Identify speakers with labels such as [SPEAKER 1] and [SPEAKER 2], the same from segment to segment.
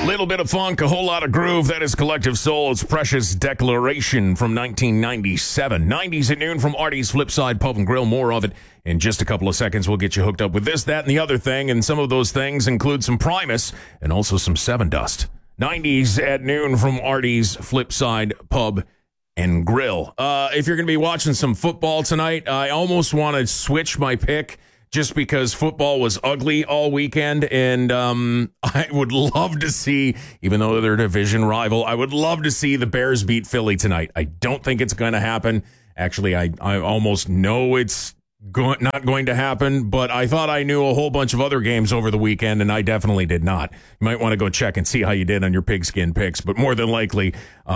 [SPEAKER 1] Little bit of funk, a whole lot of groove. That is Collective Soul. It's Precious Declaration from 1997. 90s at noon from Artie's Flipside Pub and Grill. More of it in just a couple of seconds. We'll get you hooked up with this, that, and the other thing. And some of those things include some Primus and also some Seven Dust. 90s at noon from Artie's Flipside Pub and Grill. If you're going to be watching some football tonight, I almost want to switch my pick just because football was ugly all weekend, and I would love to see, even though they're a division rival, I would love to see the Bears beat Philly tonight. I don't think it's going to happen. Actually, I almost know it's not going to happen, but I thought I knew a whole bunch of other games over the weekend, and I definitely did not. You might want to go check and see how you did on your pigskin picks, but more than likely,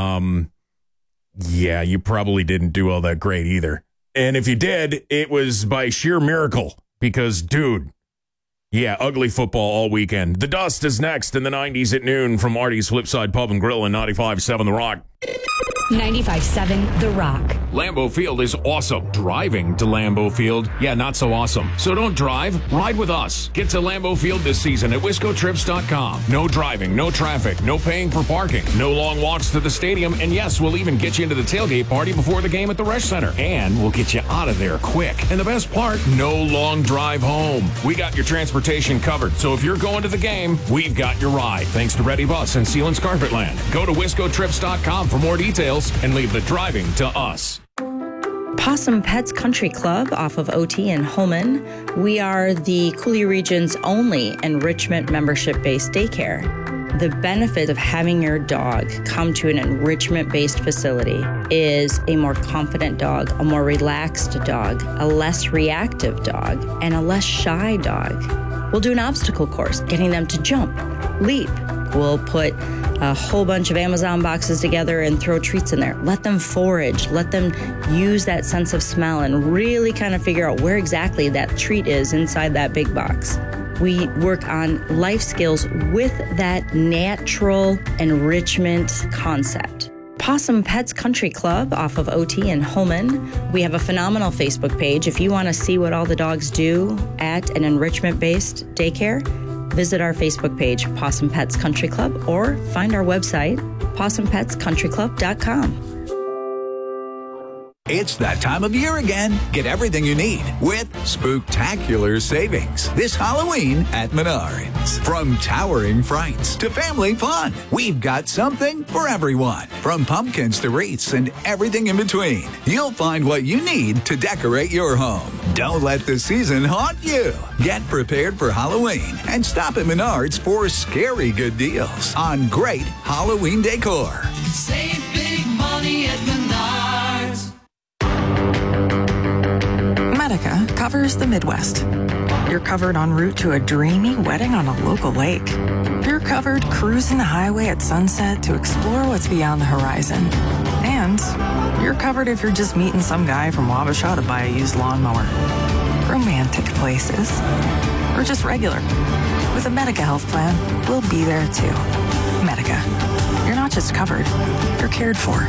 [SPEAKER 1] yeah, you probably didn't do all that great either. And if you did, it was by sheer miracle. Because, dude, yeah, ugly football all weekend. The Dust is next in the 90s at noon from Artie's Flipside Pub and Grill and 95.7 The Rock.
[SPEAKER 2] 95.7 The Rock.
[SPEAKER 1] Lambeau Field is awesome. Driving to Lambeau Field, yeah, not so awesome. So don't drive, ride with us. Get to Lambeau Field this season at WiscoTrips.com. No driving, no traffic, no paying for parking, no long walks to the stadium, and yes, we'll even get you into the tailgate party before the game at the Resch Center. And we'll get you out of there quick. And the best part, no long drive home. We got your transportation covered, so if you're going to the game, we've got your ride. Thanks to Ready Bus and Sealands Carpetland. Go to WiscoTrips.com for more details and leave the driving to us.
[SPEAKER 3] Possum Pets Country Club off of OT in Holman. We are the Coulee region's only enrichment membership-based daycare. The benefit of having your dog come to an enrichment-based facility is a more confident dog, a more relaxed dog, a less reactive dog, and a less shy dog. We'll do an obstacle course, getting them to jump, leap. We'll put a whole bunch of Amazon boxes together and throw treats in there. Let them forage. Let them use that sense of smell and really kind of figure out where exactly that treat is inside that big box. We work on life skills with that natural enrichment concept. Possum Pets Country Club off of OT in Holman. We have a phenomenal Facebook page. If you want to see what all the dogs do at an enrichment-based daycare, visit our Facebook page, Possum Pets Country Club, or find our website, PossumPetsCountryClub.com.
[SPEAKER 4] It's that time of year again. Get everything you need with spooktacular savings this Halloween at Menards. From towering frights to family fun, we've got something for everyone. From pumpkins to wreaths and everything in between, you'll find what you need to decorate your home. Don't let the season haunt you. Get prepared for Halloween and stop at Menards for scary good deals on great Halloween decor.
[SPEAKER 5] Save big money at Menards.
[SPEAKER 6] Medica covers the Midwest. You're covered en route to a dreamy wedding on a local lake. You're covered cruising the highway at sunset to explore what's beyond the horizon. And you're covered if you're just meeting some guy from Wabasha to buy a used lawnmower. Romantic places. Or just regular. With a Medica health plan, we'll be there too. Medica. You're not just covered, you're cared for.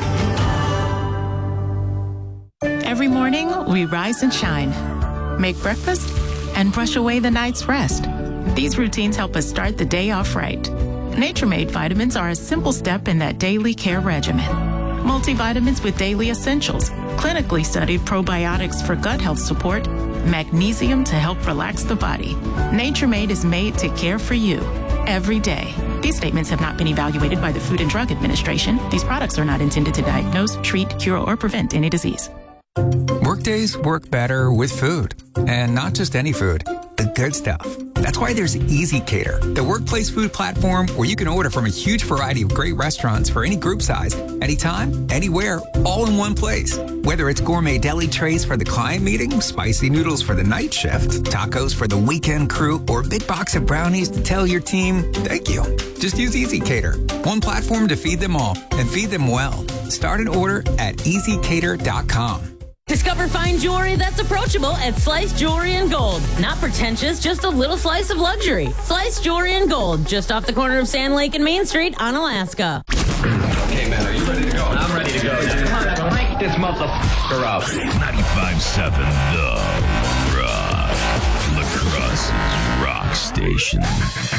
[SPEAKER 7] Every morning, we rise and shine, make breakfast, and brush away the night's rest. These routines help us start the day off right. Nature-Made vitamins are a simple step in that daily care regimen. Multivitamins with daily essentials, clinically studied probiotics for gut health support, magnesium to help relax the body. Nature-Made is made to care for you every day. These statements have not been evaluated by the Food and Drug Administration. These products are not intended to diagnose, treat, cure, or prevent any disease.
[SPEAKER 8] Workdays work better with food, and not just any food, the good stuff. That's why there's Easy Cater, the workplace food platform where you can order from a huge variety of great restaurants for any group size, anytime, anywhere, all in one place. Whether it's gourmet deli trays for the client meeting, spicy noodles for the night shift, tacos for the weekend crew, or a big box of brownies to tell your team, thank you. Just use Easy Cater, one platform to feed them all, and feed them well. Start an order at EasyCater.com.
[SPEAKER 9] Discover fine jewelry that's approachable at Slice Jewelry and Gold. Not pretentious, just a little slice of luxury. Slice Jewelry and Gold, just off the corner of Sand Lake and Main Street on Alaska.
[SPEAKER 10] Okay, man, are you ready to go? I'm ready to go. Come on, crank this motherfucker up.
[SPEAKER 1] 95.7 The Rock. La Crosse's Rock Station.